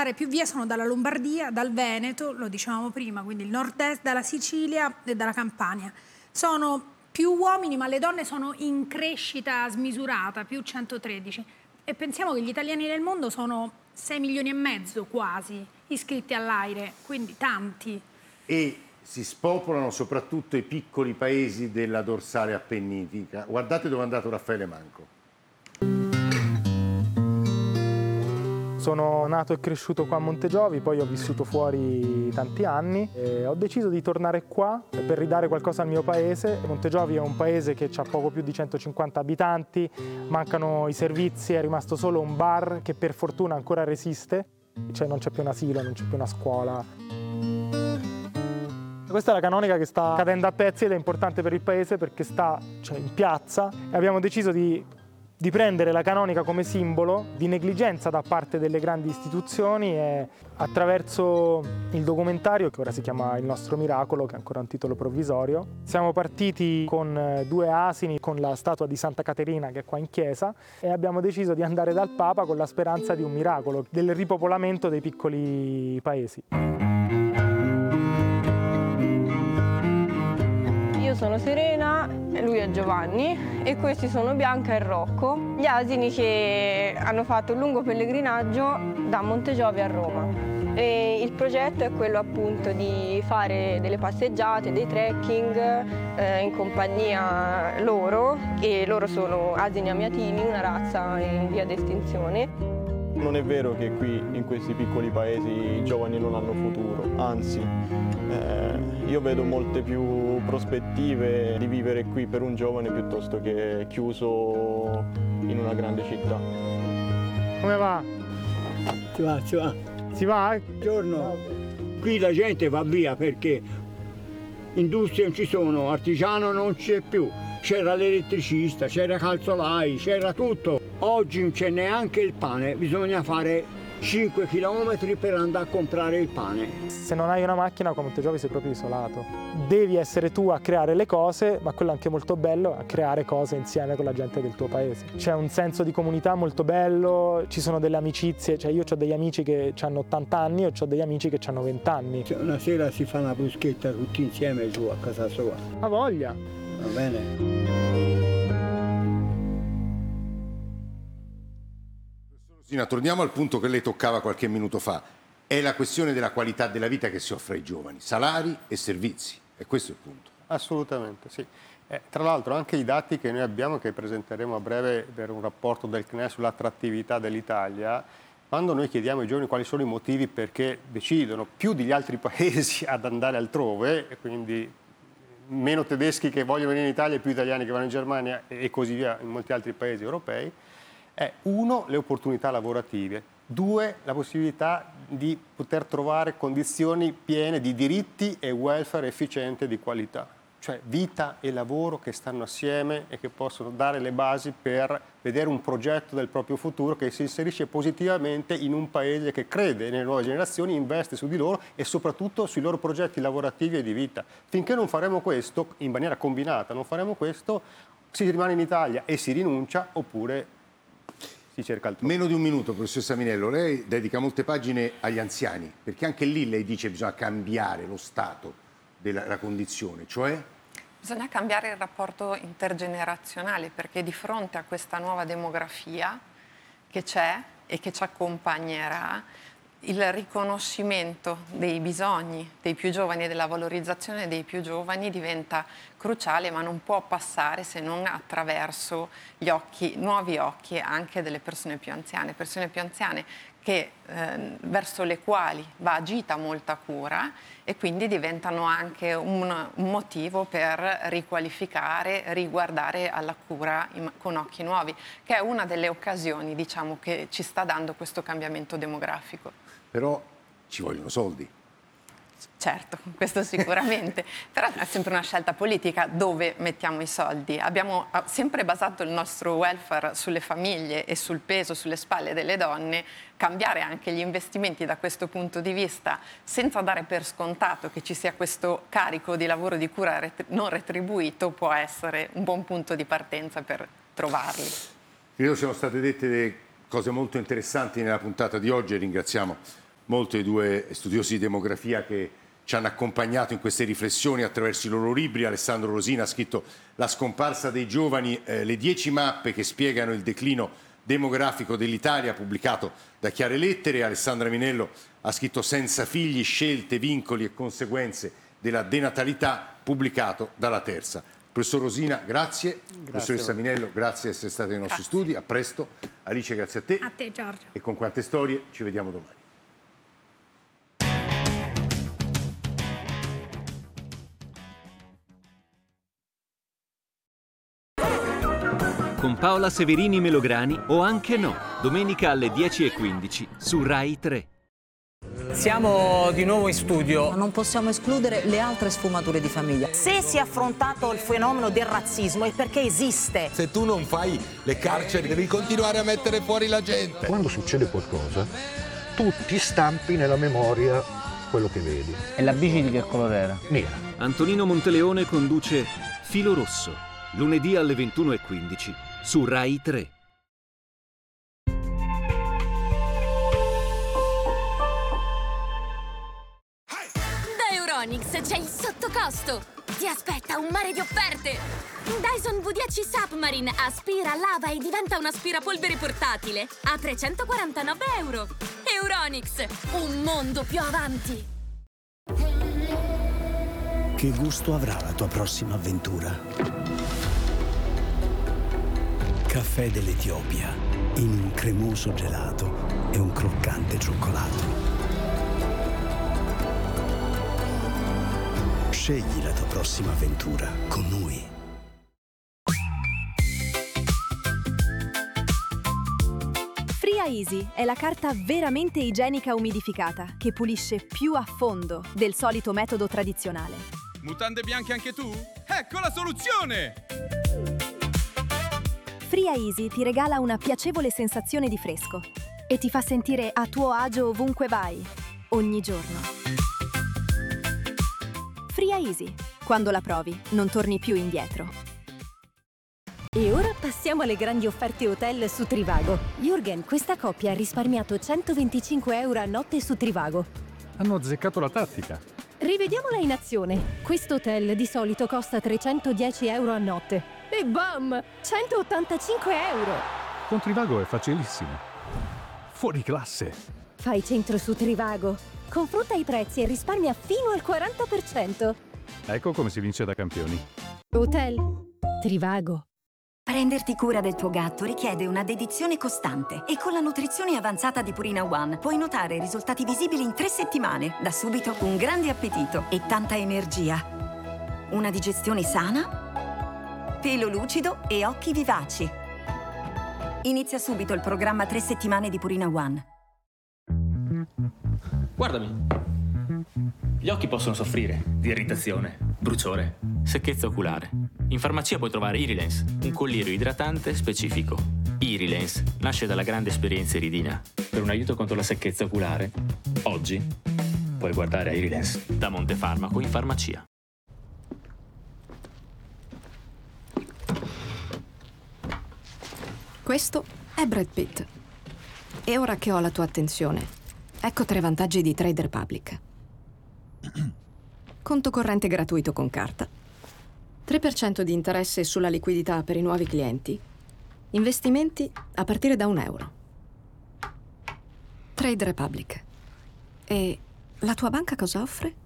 andare più via sono dalla Lombardia, dal Veneto, lo dicevamo prima, quindi il nord-est, dalla Sicilia e dalla Campania. Sono più uomini, ma le donne sono in crescita smisurata, più 113. E pensiamo che gli italiani nel mondo sono 6 milioni e mezzo quasi iscritti all'AIRE, quindi tanti. E si spopolano soprattutto i piccoli paesi della dorsale appenninica. Guardate dove è andato Raffaele Manco. Sono nato e cresciuto qua a Montegiovi, poi ho vissuto fuori tanti anni e ho deciso di tornare qua per ridare qualcosa al mio paese. Montegiovi è un paese che ha poco più di 150 abitanti, mancano i servizi, è rimasto solo un bar che per fortuna ancora resiste, cioè non c'è più un asilo, non c'è più una scuola. Questa è la canonica che sta cadendo a pezzi ed è importante per il paese perché sta in piazza e abbiamo deciso di prendere la canonica come simbolo di negligenza da parte delle grandi istituzioni e attraverso il documentario, che ora si chiama Il nostro miracolo, che è ancora un titolo provvisorio, siamo partiti con 2 asini, con la statua di Santa Caterina che è qua in chiesa e abbiamo deciso di andare dal Papa con la speranza di un miracolo, del ripopolamento dei piccoli paesi. Io sono Serena, lui è Giovanni e questi sono Bianca e Rocco, gli asini che hanno fatto un lungo pellegrinaggio da Montegiovi a Roma. E il progetto è quello appunto di fare delle passeggiate, dei trekking in compagnia loro, e loro sono asini amiatini, una razza in via d'estinzione. Non è vero che qui in questi piccoli paesi i giovani non hanno futuro, anzi io vedo molte più prospettive di vivere qui per un giovane piuttosto che chiuso in una grande città. Come va? Si va. Si va? Buongiorno. Qui la gente va via perché industrie non ci sono, artigiano non c'è più. C'era l'elettricista, c'era calzolai, c'era tutto. Oggi non c'è neanche il pane, bisogna fare 5 chilometri per andare a comprare il pane. Se non hai una macchina qua a Montegiovi sei proprio isolato. Devi essere tu a creare le cose, ma quello è anche molto bello, a creare cose insieme con la gente del tuo paese. C'è un senso di comunità molto bello, ci sono delle amicizie, cioè io ho degli amici che hanno 80 anni e ho degli amici che hanno 20 anni. Una sera si fa una bruschetta tutti insieme giù a casa sua. Ha voglia. Va bene? Torniamo al punto che lei toccava qualche minuto fa. È la questione della qualità della vita che si offre ai giovani, salari e servizi. E questo è il punto. Assolutamente, sì. Tra l'altro anche i dati che noi abbiamo, che presenteremo a breve per un rapporto del CNE sull'attrattività dell'Italia, quando noi chiediamo ai giovani quali sono i motivi perché decidono più degli altri paesi ad andare altrove, e quindi meno tedeschi che vogliono venire in Italia e più italiani che vanno in Germania e così via in molti altri paesi europei, è 1, le opportunità lavorative, 2, la possibilità di poter trovare condizioni piene di diritti e welfare efficiente di qualità, cioè vita e lavoro che stanno assieme e che possono dare le basi per vedere un progetto del proprio futuro che si inserisce positivamente in un paese che crede nelle nuove generazioni, investe su di loro e soprattutto sui loro progetti lavorativi e di vita. Finché non faremo questo, in maniera combinata, non faremo questo, si rimane in Italia e si rinuncia, oppure si cerca altrove. Meno di un minuto, professoressa Minello, lei dedica molte pagine agli anziani, perché anche lì lei dice che bisogna cambiare lo stato della condizione, cioè? Bisogna cambiare il rapporto intergenerazionale, perché di fronte a questa nuova demografia che c'è e che ci accompagnerà, il riconoscimento dei bisogni dei più giovani e della valorizzazione dei più giovani diventa cruciale, ma non può passare se non attraverso gli occhi, nuovi occhi anche delle persone più anziane che, verso le quali va agita molta cura e quindi diventano anche un motivo per riqualificare, riguardare alla cura con occhi nuovi, che è una delle occasioni, diciamo, che ci sta dando questo cambiamento demografico. Però ci vogliono soldi. Certo, questo sicuramente, però è sempre una scelta politica dove mettiamo i soldi. Abbiamo sempre basato il nostro welfare sulle famiglie e sul peso sulle spalle delle donne. Cambiare anche gli investimenti da questo punto di vista, senza dare per scontato che ci sia questo carico di lavoro di cura non retribuito, può essere un buon punto di partenza per trovarli. Credo siano state dette delle cose molto interessanti nella puntata di oggi e ringraziamo molto i due studiosi di demografia che ci hanno accompagnato in queste riflessioni attraverso i loro libri. Alessandro Rosina ha scritto La scomparsa dei giovani, le 10 mappe che spiegano il declino demografico dell'Italia, pubblicato da Chiare Lettere. Alessandra Minello ha scritto Senza figli, scelte, vincoli e conseguenze della denatalità, pubblicato dalla Terza. Professor Rosina, grazie. Professoressa Minello, grazie di essere stata nei nostri studi. A presto. Alice, grazie a te. A te, Giorgio. E con Quante Storie ci vediamo domani. Con Paola Severini Melograni o Anche no, domenica alle 10:15 su Rai 3. Siamo di nuovo in studio. Non possiamo escludere le altre sfumature di famiglia. Se si è affrontato il fenomeno del razzismo è perché esiste. Se tu non fai le carceri devi continuare a mettere fuori la gente. Quando succede qualcosa, tu ti stampi nella memoria quello che vedi. E la bici di che colore era? Nera. Antonino Monteleone conduce Filo Rosso, lunedì alle 21:15 su Rai 3. Euronics c'è il sottocosto! Ti aspetta un mare di offerte! Dyson V10 Submarine aspira, lava e diventa un aspirapolvere portatile a €349. Euronics, un mondo più avanti! Che gusto avrà la tua prossima avventura? Caffè dell'Etiopia, in un cremoso gelato e un croccante cioccolato. Scegli la tua prossima avventura con noi. Fria Easy è la carta veramente igienica umidificata che pulisce più a fondo del solito metodo tradizionale. Mutande bianche anche tu? Ecco la soluzione! Fria Easy ti regala una piacevole sensazione di fresco e ti fa sentire a tuo agio ovunque vai, ogni giorno. Fria Easy. Quando la provi, non torni più indietro. E ora passiamo alle grandi offerte hotel su Trivago. Jürgen, questa coppia ha risparmiato €125 a notte su Trivago. Hanno azzeccato la tattica. Rivediamola in azione. Questo hotel di solito costa €310 a notte. E bam! €185! Con Trivago è facilissimo. Fuori classe. Fai centro su Trivago. Confronta i prezzi e risparmia fino al 40%. Ecco come si vince da campioni. Hotel Trivago. Prenderti cura del tuo gatto richiede una dedizione costante e con la nutrizione avanzata di Purina One puoi notare risultati visibili in 3 settimane. Da subito un grande appetito e tanta energia. Una digestione sana, pelo lucido e occhi vivaci. Inizia subito il programma 3 settimane di Purina One. Guardami. Gli occhi possono soffrire di irritazione, bruciore, secchezza oculare. In farmacia puoi trovare Irilens, un collirio idratante specifico. Irilens nasce dalla grande esperienza iridina. Per un aiuto contro la secchezza oculare, oggi puoi guardare a Irilens da Montefarmaco in farmacia. Questo è Brad Pitt. E ora che ho la tua attenzione, ecco 3 vantaggi di Trade Republic. Conto corrente gratuito con carta. 3% di interesse sulla liquidità per i nuovi clienti. Investimenti a partire da €1. Trade Republic. E la tua banca cosa offre?